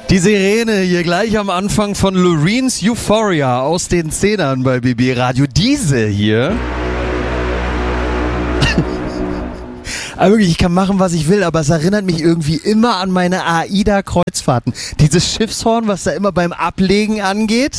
Die Sirene hier gleich am Anfang von Loreens Euphoria aus den Zehnern bei BB Radio. Diese hier. Aber wirklich, ich kann machen, was ich will, aber es erinnert mich irgendwie immer an meine AIDA-Kreuzfahrten. Dieses Schiffshorn, was da immer beim Ablegen angeht.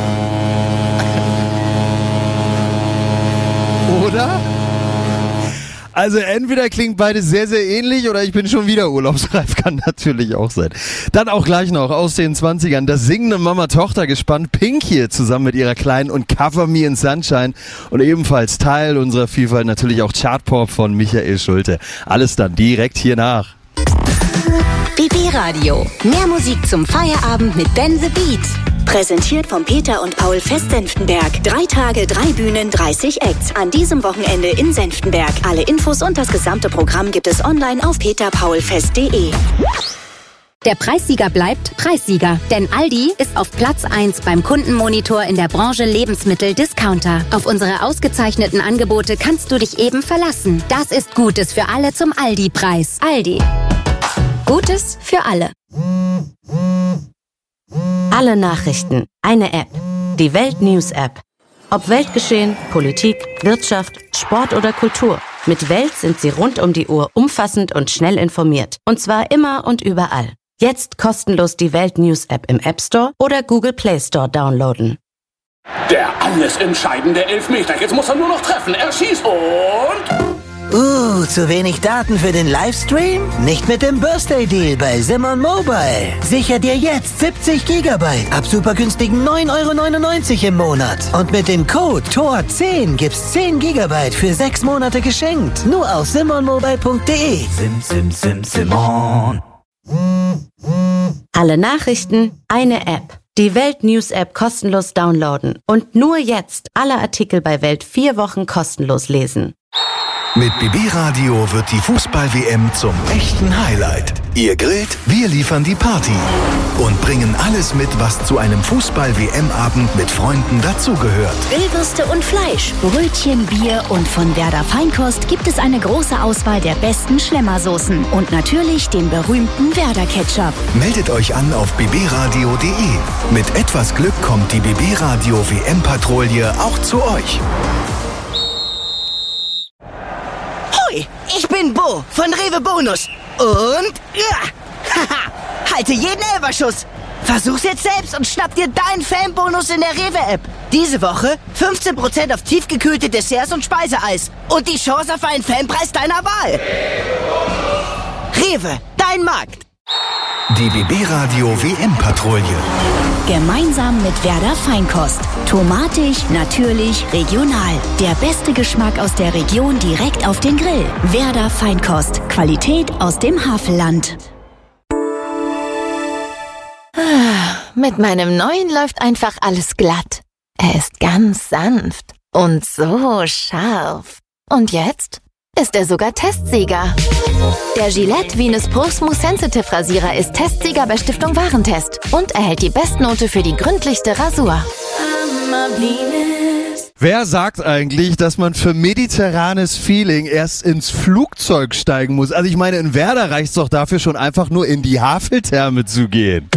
Oder? Also entweder klingt beides sehr, sehr ähnlich oder ich bin schon wieder urlaubsreif, kann natürlich auch sein. Dann auch gleich noch aus den 20ern das singende Mama-Tochter-Gespann Pink hier zusammen mit ihrer Kleinen und Cover Me in Sunshine und ebenfalls Teil unserer Vielfalt natürlich auch Chartpop von Michael Schulte. Alles dann direkt hier nach. BB Radio. Mehr Musik zum Feierabend mit Ben the Beat. Präsentiert vom Peter und Paul Fest Senftenberg. 3 Tage, 3 Bühnen, 30 Acts. An diesem Wochenende in Senftenberg. Alle Infos und das gesamte Programm gibt es online auf peterpaulfest.de. Der Preissieger bleibt Preissieger, denn Aldi ist auf Platz 1 beim Kundenmonitor in der Branche Lebensmittel-Discounter. Auf unsere ausgezeichneten Angebote kannst du dich eben verlassen. Das ist Gutes für alle zum Aldi-Preis. Aldi. Gutes für alle. Alle Nachrichten, eine App. Die Welt News App. Ob Weltgeschehen, Politik, Wirtschaft, Sport oder Kultur. Mit Welt sind Sie rund um die Uhr umfassend und schnell informiert. Und zwar immer und überall. Jetzt kostenlos die Welt News App im App Store oder Google Play Store downloaden. Der alles entscheidende Elfmeter. Jetzt muss er nur noch treffen. Er schießt und... zu wenig Daten für den Livestream? Nicht mit dem Birthday Deal bei Simon Mobile. Sicher dir jetzt 70 GB ab super günstigen 9,99 € im Monat. Und mit dem Code TOR10 gibt's 10 GB für 6 Monate geschenkt. Nur auf simonmobile.de. Simon. Alle Nachrichten, eine App. Die Welt News App kostenlos downloaden. Und nur jetzt alle Artikel bei Welt 4 Wochen kostenlos lesen. Mit BB Radio wird die Fußball-WM zum echten Highlight. Ihr grillt, wir liefern die Party und bringen alles mit, was zu einem Fußball-WM-Abend mit Freunden dazugehört. Grillwürste und Fleisch, Brötchen, Bier und von Werder Feinkost gibt es eine große Auswahl der besten Schlemmersoßen und natürlich den berühmten Werder Ketchup. Meldet euch an auf bbradio.de. Mit etwas Glück kommt die BB Radio WM-Patrouille auch zu euch. Ich bin Bo von Rewe Bonus. Und halte jeden Elferschuss. Versuch's jetzt selbst und schnapp dir deinen Fanbonus in der Rewe-App. Diese Woche 15% auf tiefgekühlte Desserts und Speiseeis. Und die Chance auf einen Fanpreis deiner Wahl. Rewe, dein Markt. Die BB Radio WM-Patrouille. Gemeinsam mit Werder Feinkost. Tomatig, natürlich, regional. Der beste Geschmack aus der Region direkt auf den Grill. Werder Feinkost. Qualität aus dem Havelland. Mit meinem neuen läuft einfach alles glatt. Er ist ganz sanft und so scharf. Und jetzt ist er sogar Testsieger. Der Gillette Venus Pro Smooth Sensitive Rasierer ist Testsieger bei Stiftung Warentest und erhält die Bestnote für die gründlichste Rasur. Wer sagt eigentlich, dass man für mediterranes Feeling erst ins Flugzeug steigen muss? Also ich meine, in Werder reicht's doch dafür schon einfach nur in die Haveltherme zu gehen.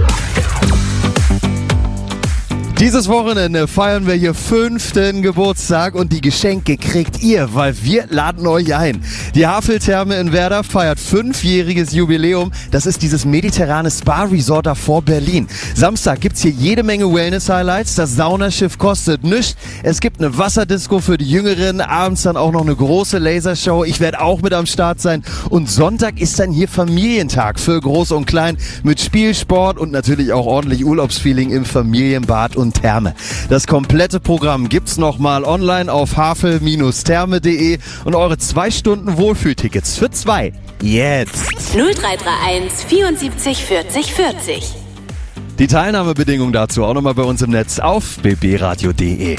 Dieses Wochenende feiern wir hier 5. Geburtstag und die Geschenke kriegt ihr, weil wir laden euch ein. Die Haveltherme in Werder feiert 5-jähriges Jubiläum. Das ist dieses mediterrane Spa-Resort da vor Berlin. Samstag gibt's hier jede Menge Wellness-Highlights. Das Saunaschiff kostet nichts. Es gibt eine Wasserdisco für die Jüngeren. Abends dann auch noch eine große Lasershow. Ich werde auch mit am Start sein. Und Sonntag ist dann hier Familientag für Groß und Klein mit Spiel, Sport und natürlich auch ordentlich Urlaubsfeeling im Familienbad und Therme. Das komplette Programm gibt's nochmal online auf havel-therme.de und eure 2 Stunden Wohlfühltickets für 2 jetzt. 0331 74 40 40. Die Teilnahmebedingungen dazu auch nochmal bei uns im Netz auf bbradio.de.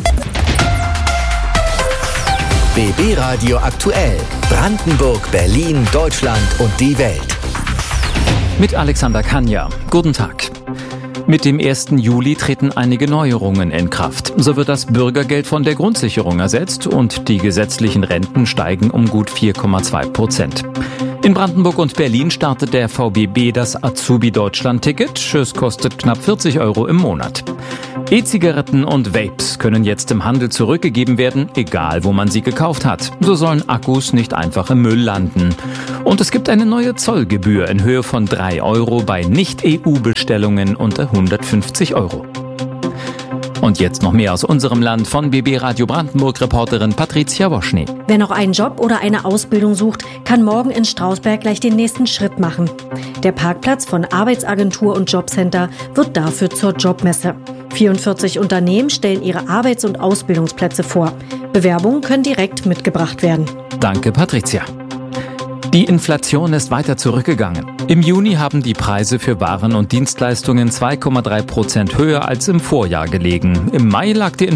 BB Radio aktuell. Brandenburg, Berlin, Deutschland und die Welt. Mit Alexander Kanja. Guten Tag. Mit dem 1. Juli treten einige Neuerungen in Kraft. So wird das Bürgergeld von der Grundsicherung ersetzt und die gesetzlichen Renten steigen um gut 4,2%. In Brandenburg und Berlin startet der VBB das Azubi-Deutschland-Ticket. Es kostet knapp 40 € im Monat. E-Zigaretten und Vapes können jetzt im Handel zurückgegeben werden, egal wo man sie gekauft hat. So sollen Akkus nicht einfach im Müll landen. Und es gibt eine neue Zollgebühr in Höhe von 3 € bei Nicht-EU-Bestellungen unter 150 €. Und jetzt noch mehr aus unserem Land von BB Radio Brandenburg-Reporterin Patricia Woschny. Wer noch einen Job oder eine Ausbildung sucht, kann morgen in Strausberg gleich den nächsten Schritt machen. Der Parkplatz von Arbeitsagentur und Jobcenter wird dafür zur Jobmesse. 44 Unternehmen stellen ihre Arbeits- und Ausbildungsplätze vor. Bewerbungen können direkt mitgebracht werden. Danke, Patricia. Die Inflation ist weiter zurückgegangen. Im Juni haben die Preise für Waren und Dienstleistungen 2,3% höher als im Vorjahr gelegen. Im Mai lag die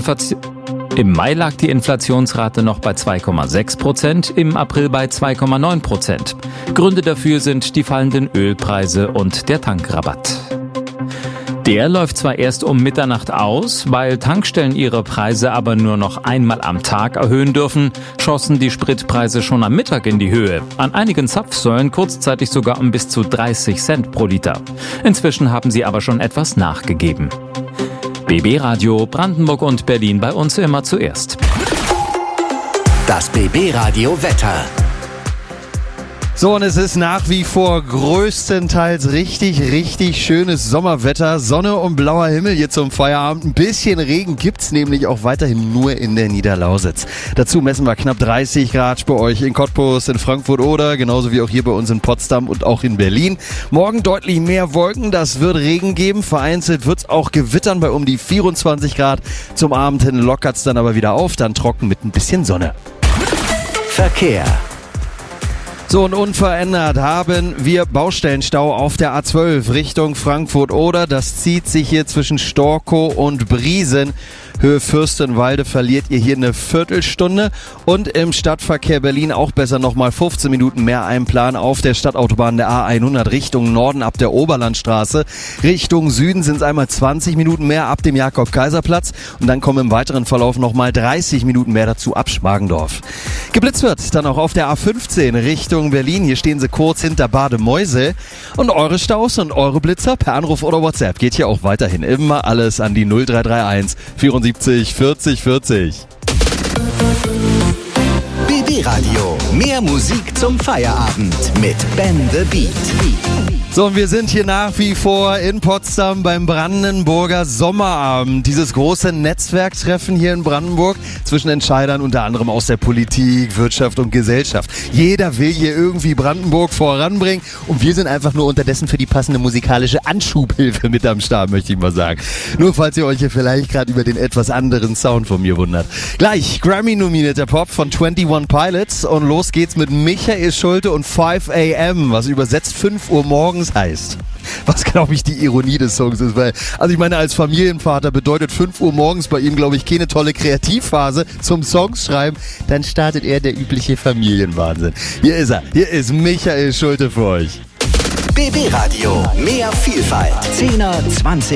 Inflationsrate noch bei 2,6%, im April bei 2,9%. Gründe dafür sind die fallenden Ölpreise und der Tankrabatt. Der läuft zwar erst um Mitternacht aus, weil Tankstellen ihre Preise aber nur noch einmal am Tag erhöhen dürfen, schossen die Spritpreise schon am Mittag in die Höhe. An einigen Zapfsäulen kurzzeitig sogar um bis zu 30 Cent pro Liter. Inzwischen haben sie aber schon etwas nachgegeben. BB Radio Brandenburg und Berlin bei uns immer zuerst. Das BB Radio Wetter. So, und es ist nach wie vor größtenteils richtig schönes Sommerwetter. Sonne und blauer Himmel hier zum Feierabend. Ein bisschen Regen gibt's nämlich auch weiterhin nur in der Niederlausitz. Dazu messen wir knapp 30 Grad bei euch in Cottbus, in Frankfurt oder genauso wie auch hier bei uns in Potsdam und auch in Berlin. Morgen deutlich mehr Wolken, das wird Regen geben. Vereinzelt wird's auch gewittern bei um die 24 Grad. Zum Abend hin lockert's dann aber wieder auf, dann trocken mit ein bisschen Sonne. Verkehr. So, und unverändert haben wir Baustellenstau auf der A12 Richtung Frankfurt-Oder. Das zieht sich hier zwischen Storkow und Briesen. Höhe Fürstenwalde verliert ihr hier eine Viertelstunde. Und im Stadtverkehr Berlin auch besser nochmal 15 Minuten mehr einplanen auf der Stadtautobahn der A100 Richtung Norden ab der Oberlandstraße. Richtung Süden sind es einmal 20 Minuten mehr ab dem Jakob-Kaiser-Platz. Und dann kommen im weiteren Verlauf nochmal 30 Minuten mehr dazu ab Schmargendorf. Geblitzt wird dann auch auf der A15 Richtung Berlin. Hier stehen sie kurz hinter Bademäusel. Und eure Staus und eure Blitzer per Anruf oder WhatsApp geht hier auch weiterhin immer alles an die 0331 74 40 40. BB Radio. Mehr Musik zum Feierabend mit Ben the Beat. So, und wir sind hier nach wie vor in Potsdam beim Brandenburger Sommerabend. Dieses große Netzwerktreffen hier in Brandenburg zwischen Entscheidern unter anderem aus der Politik, Wirtschaft und Gesellschaft. Jeder will hier irgendwie Brandenburg voranbringen und wir sind einfach nur unterdessen für die passende musikalische Anschubhilfe mit am Start, möchte ich mal sagen. Nur falls ihr euch hier vielleicht gerade über den etwas anderen Sound von mir wundert. Gleich Grammy-nominierter Pop von 21 Pilots und los geht's mit Michael Schulte und 5 AM, was übersetzt 5 Uhr morgens heißt. Was, glaube ich, die Ironie des Songs ist, weil, also ich meine, als Familienvater bedeutet 5 Uhr morgens bei ihm, glaube ich, keine tolle Kreativphase zum Songs schreiben, dann startet er der übliche Familienwahnsinn. Hier ist er, hier ist Michael Schulte für euch. BB Radio, mehr Vielfalt, 10er, 20